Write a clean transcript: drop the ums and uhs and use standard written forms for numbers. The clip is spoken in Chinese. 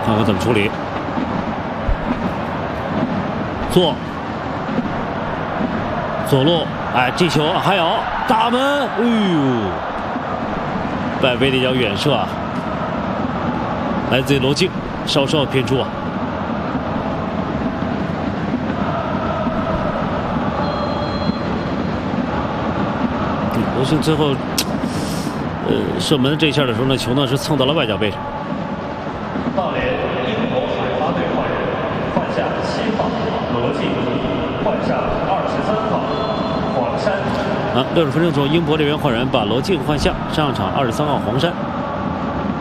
看看怎么处理。左路，哎，这球还有大门，哎呦，外围的一脚远射啊，来自于罗静，稍稍偏出啊。罗静最后，射门这一下的时候呢，球呢是蹭到了外脚背上。 大连英国海华队换人，换下7号罗静，换上23号黄山。 60分钟左右，英博这边换人，把罗静换下，上场23号黄山。